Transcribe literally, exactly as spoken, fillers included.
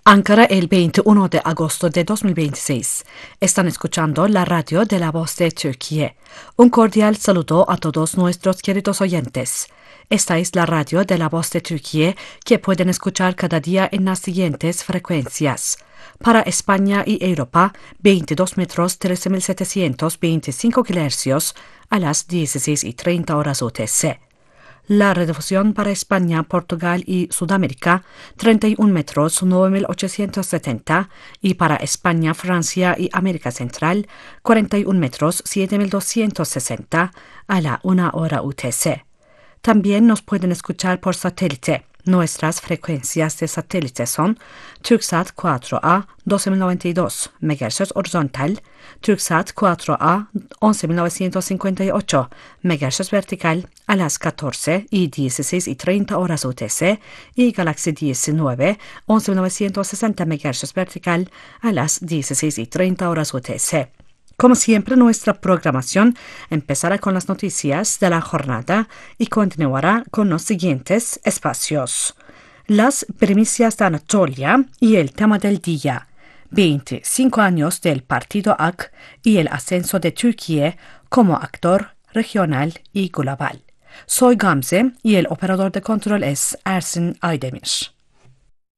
Ankara, el veintiuno de agosto de dos mil veintiséis. Están escuchando la radio de La Voz de Turquía. Un cordial saludo a todos nuestros queridos oyentes. Esta es la radio de La Voz de Turquía que pueden escuchar cada día en las siguientes frecuencias. Para España y Europa, veintidós metros, trece mil setecientos veinticinco kilohercios a las dieciséis y treinta horas U T C. La redifusión para España, Portugal y Sudamérica, treinta y un metros, nueve mil ochocientos setenta, y para España, Francia y América Central, cuarenta y un metros, siete mil doscientos sesenta, a la una hora U T C. También nos pueden escuchar por satélite. Nuestras frecuencias de satélite son Turksat cuatro A doce mil noventa y dos megahercios horizontal, Turksat cuatro A once mil novecientos cincuenta y ocho megahercios vertical a las catorce y dieciséis y treinta horas U T C y Galaxy diecinueve once mil novecientos sesenta megahercios vertical a las dieciséis y treinta horas U T C. Como siempre, nuestra programación empezará con las noticias de la jornada y continuará con los siguientes espacios. Las primicias de Anatolia y el tema del día. veinticinco años del partido A K y el ascenso de Turquía como actor regional y global. Soy Gamze y el operador de control es Ersin Aydemir.